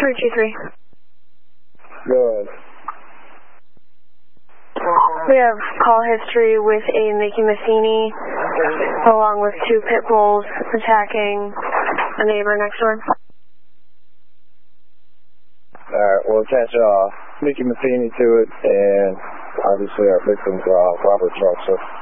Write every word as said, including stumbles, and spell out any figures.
three two three. Good. We have call history with a Mickey Massini, along with two pit bulls attacking a neighbor next door. Alright, we'll attach uh, Mickey Massini to it, and obviously our victims are uh, Robert Truxler.